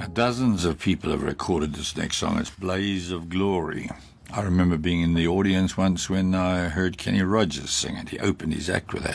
Dozens of people have recorded this next song. It's Blaze of Glory. I remember being in the audience once when I heard Kenny Rogers sing it. He opened his act with that.